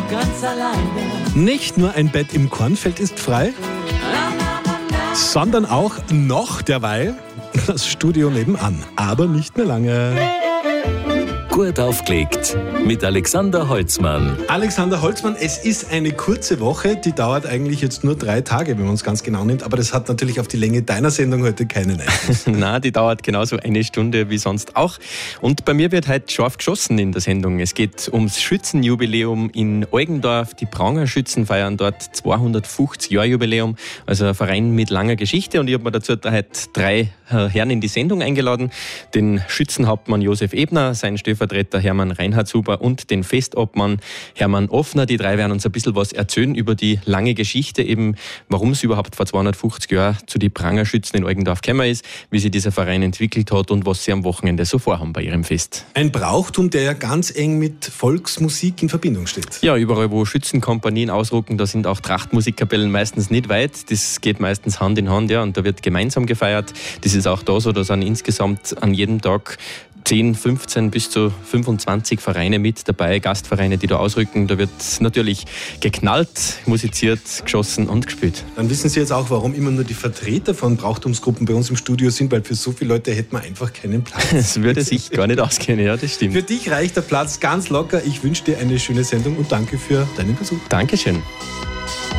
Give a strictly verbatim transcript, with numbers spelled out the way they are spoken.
ganz alleine. Nicht nur ein Bett im Kornfeld ist frei, sondern auch noch derweil das Studio nebenan. Aber nicht mehr lange. Gut aufgelegt mit Alexander Holzmann. Alexander Holzmann, es ist eine kurze Woche, die dauert eigentlich jetzt nur drei Tage, wenn man es ganz genau nimmt, aber das hat natürlich auf die Länge deiner Sendung heute keinen Einfluss. Nein, die dauert genauso eine Stunde wie sonst auch. Und bei mir wird heute scharf geschossen in der Sendung. Es geht ums Schützenjubiläum in Eugendorf. Die Pranger Schützen feiern dort zweihundertfünfzig Jahre Jubiläum, also ein Verein mit langer Geschichte. Und ich habe mir dazu heute drei Herren in die Sendung eingeladen. Den Schützenhauptmann Josef Ebner, seinen Stellvertreter Hermann Reinhardshuber und den Festobmann Hermann Offner. Die drei werden uns ein bisschen was erzählen über die lange Geschichte, eben warum es überhaupt vor zweihundertfünfzig Jahren zu den Pranger Schützen in Eugendorf gekommen ist, wie sich dieser Verein entwickelt hat und was sie am Wochenende so vorhaben bei ihrem Fest. Ein Brauchtum, der ja ganz eng mit Volksmusik in Verbindung steht. Ja, überall wo Schützenkompanien ausrücken, da sind auch Trachtmusikkapellen meistens nicht weit. Das geht meistens Hand in Hand, ja, und da wird gemeinsam gefeiert. Das ist auch da so, da sind insgesamt an jedem Tag zehn, fünfzehn bis zu fünfundzwanzig Vereine mit dabei, Gastvereine, die da ausrücken. Da wird natürlich geknallt, musiziert, geschossen und gespielt. Dann wissen Sie jetzt auch, warum immer nur die Vertreter von Brauchtumsgruppen bei uns im Studio sind, weil für so viele Leute hätten wir einfach keinen Platz. Das würde sich gar nicht ausgehen, ja, das stimmt. Für dich reicht der Platz ganz locker. Ich wünsche dir eine schöne Sendung und danke für deinen Besuch. Dankeschön.